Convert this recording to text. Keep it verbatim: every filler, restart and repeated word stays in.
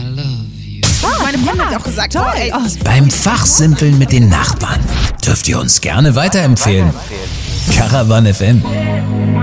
Meine Freundin hat auch gesagt, toll. Oh, ey, Beim Fachsimpeln mit den Nachbarn dürft ihr uns gerne weiterempfehlen. Caravan F M.